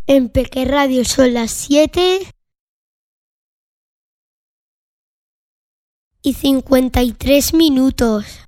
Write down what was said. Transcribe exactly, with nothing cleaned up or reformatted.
En Peque Radio son las siete y cincuenta y tres minutos.